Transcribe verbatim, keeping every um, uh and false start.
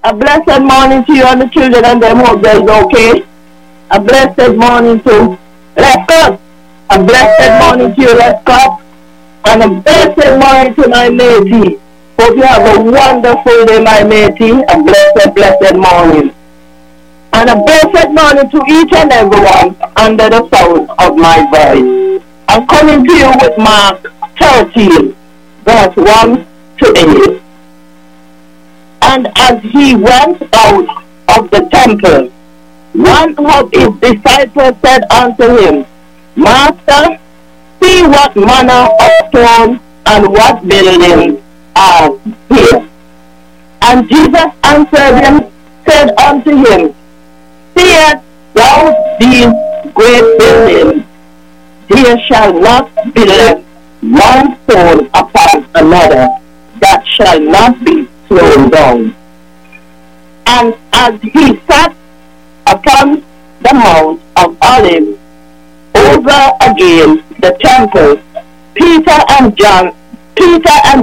A blessed morning to you and the children and them hope they're okay. A blessed morning to Lescott. A blessed morning to you, Lescott. And a blessed morning to my matey. Hope you have a wonderful day, my matey. A blessed, blessed morning. And a blessed morning to each and everyone under the sound of my voice. I'm coming to you with Mark thirteen, verse one to eight. And as he went out of the temple, one of his disciples said unto him, Master, see what manner of stone and what building are here. And Jesus answered him, said unto him, Seest thou these great buildings? There shall not be left one stone upon another that shall not be thrown down. And as he sat upon the Mount of Olives, over against the temple, Peter and John, Peter and